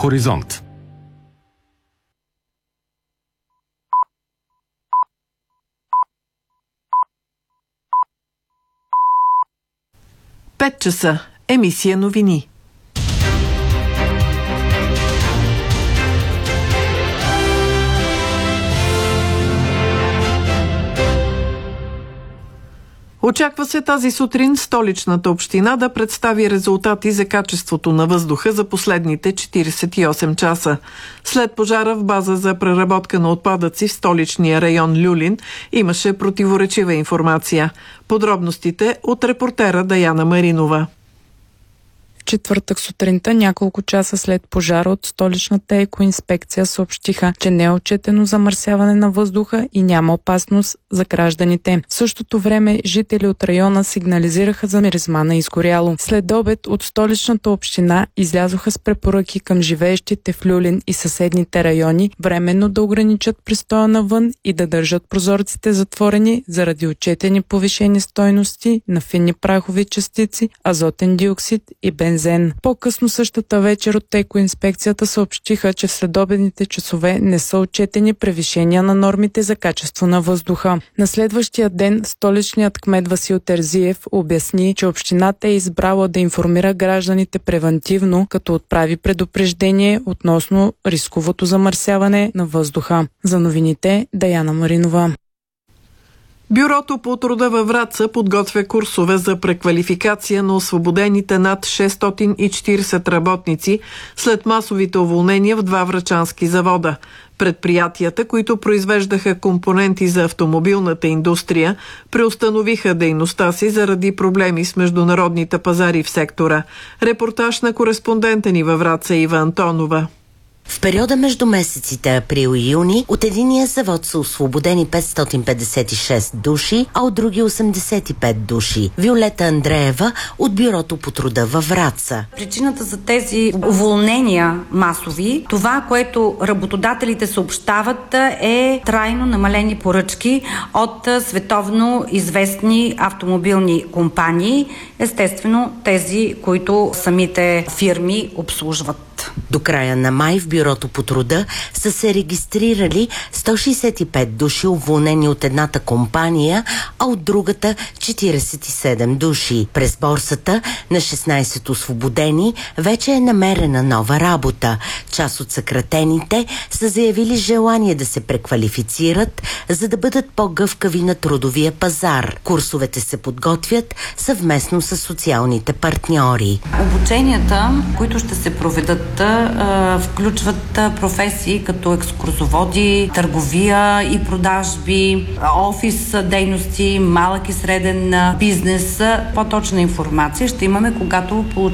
Хоризонт. Пет часа. Емисия новини. Очаква се тази сутрин столичната община да представи резултати за качеството на въздуха за последните 48 часа. След пожара в база за преработка на отпадъци в столичния район Люлин имаше противоречива информация. Подробностите от репортера Даяна Маринова. В четвъртък сутринта, няколко часа след пожара, от столичната екоинспекция съобщиха, че не е отчетено замърсяване на въздуха и няма опасност за гражданите. В същото време жители от района сигнализираха за миризма на изгоряло. След обед от столичната община излязоха с препоръки към живеещите в Люлин и съседните райони временно да ограничат престоя навън и да държат прозорците затворени заради отчетени повишени стойности на фини прахови частици, азотен диоксид и бензин. По-късно същата вечер от екоинспекцията съобщиха, че в следобедните часове не са отчетени превишения на нормите за качество на въздуха. На следващия ден столичният кмет Васил Терзиев обясни, че общината е избрала да информира гражданите превантивно, като отправи предупреждение относно рисковото замърсяване на въздуха. За новините Даяна Маринова. Бюрото по труда във Враца подготвя курсове за преквалификация на освободените над 640 работници след масовите уволнения в 2 врачански завода. Предприятията, които произвеждаха компоненти за автомобилната индустрия, преустановиха дейността си заради проблеми с международните пазари в сектора. Репортаж на кореспондента ни във Враца Ива Антонова. В периода между месеците април и юни от единия завод са освободени 556 души, а от други 85 души. Виолета Андреева от Бюрото по труда във Враца. Причината за тези уволнения масови, това, което работодателите съобщават, е трайно намалени поръчки от световно известни автомобилни компании, естествено тези, които самите фирми обслужват. До края на май в Бюрото по труда са се регистрирали 165 души уволнени от едната компания, а от другата 47 души. През борсата на 16 освободени вече е намерена нова работа. Част от съкратените са заявили желание да се преквалифицират, за да бъдат по-гъвкави на трудовия пазар. Курсовете се подготвят съвместно с социалните партньори. Обученията, които ще се проведат, включват професии като екскурзоводи, търговия и продажби, офис дейности, малък и среден бизнес. По-точна информация ще имаме, когато получим